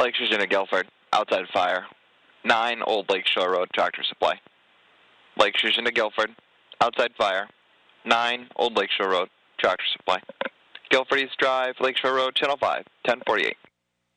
Lake Virginia, Guilford, outside fire. 9 Old Lake Shore Road, Tractor Supply. Lake Virginia, Guilford, outside fire. 9 Old Lake Shore Road, Tractor Supply. Guilford East Drive, Lake Shore Road, Channel 5, 1048.